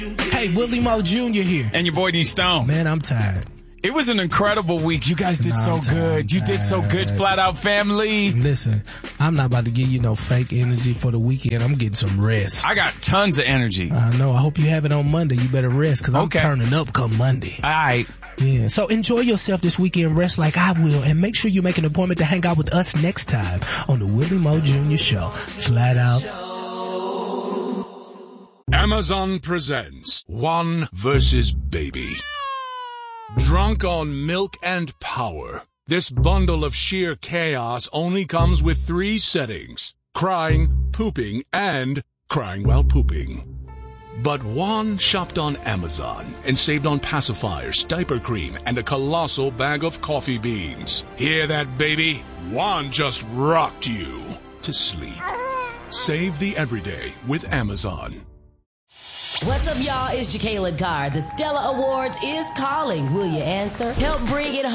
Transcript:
Hey, Willie Mo Jr. here. And your boy D Stone. Man, I'm tired. It was an incredible week. You guys did so good. You did so good, Flat Out family. Listen, I'm not about to give you no fake energy for the weekend. I'm getting some rest. I got tons of energy. I know. I hope you have it on Monday. You better rest because I'm turning up come Monday. All right. Yeah. So enjoy yourself this weekend. Rest like I will. And make sure you make an appointment to hang out with us next time on the Willie Mo Jr. Show. Flat Out. Amazon presents One vs. Baby. Drunk on milk and power, this bundle of sheer chaos only comes with 3 settings: crying, pooping, and crying while pooping. But Juan shopped on Amazon and saved on pacifiers, diaper cream, and a colossal bag of coffee beans. Hear that, baby? Juan just rocked you to sleep. Save the everyday with Amazon. What's up, y'all? It's Jacqueline Carr. The Stella Awards is calling. Will you answer? Help bring it home.